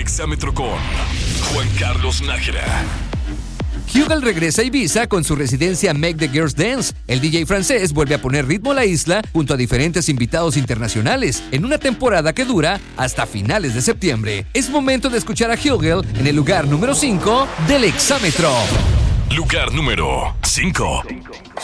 Exámetro con Juan Carlos Nájera. Hugel regresa a Ibiza con su residencia Make the Girls Dance. El DJ francés vuelve a poner ritmo a la isla junto a diferentes invitados internacionales en una temporada que dura hasta finales de septiembre. Es momento de escuchar a Hugel en el lugar número 5 del Exámetro. Lugar número 5.